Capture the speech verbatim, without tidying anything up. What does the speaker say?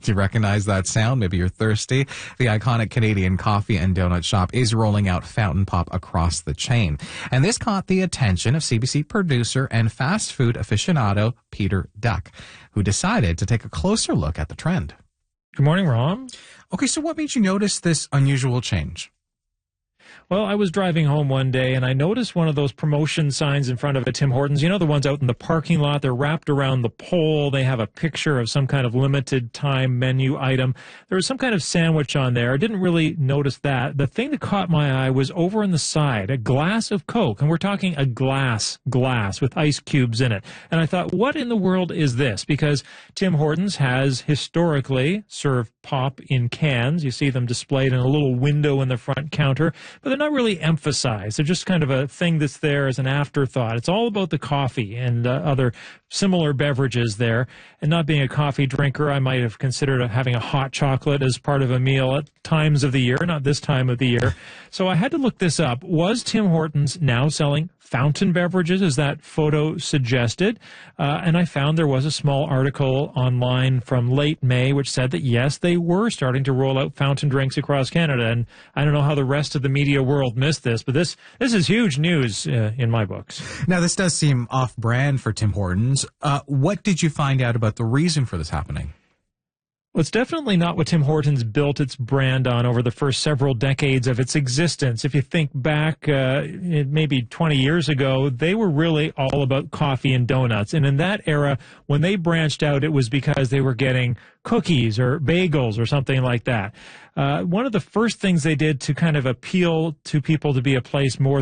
Do you recognize that sound? Maybe you're thirsty. The iconic Canadian coffee and donut shop is rolling out Fountain Pop across the chain. And this caught the attention of C B C producer and fast food aficionado Peter Duck, who decided to take a closer look at the trend. Good morning, Ron. Okay, so what made you notice this unusual change? Well, I was driving home one day, and I noticed one of those promotion signs in front of a Tim Hortons. You know, the ones out in the parking lot? They're wrapped around the pole. They have a picture of some kind of limited time menu item. There was some kind of sandwich on there. I didn't really notice that. The thing that caught my eye was over on the side, a glass of Coke. And we're talking a glass glass with ice cubes in it. And I thought, what in the world is this? Because Tim Hortons has historically served pop in cans. You see them displayed in a little window in the front counter. But they're not really emphasized. They're just kind of a thing that's there as an afterthought. It's all about the coffee and uh, other similar beverages there. And not being a coffee drinker, I might have considered having a hot chocolate as part of a meal at times of the year, not this time of the year. So I had to look this up. Was Tim Hortons now selling fountain beverages, as that photo suggested? Uh, and I found there was a small article online from late May which said that, yes, they were starting to roll out fountain drinks across Canada. And I don't know how the rest of the media world missed this, but this this is huge news uh, in my books. Now, this does seem off-brand for Tim Hortons. Uh, what did you find out about the reason for this happening? Well, it's definitely not what Tim Hortons built its brand on over the first several decades of its existence. If you think back uh, maybe twenty years ago, they were really all about coffee and donuts. And in that era, when they branched out, it was because they were getting cookies or bagels or something like that. Uh, one of the first things they did to kind of appeal to people to be a place more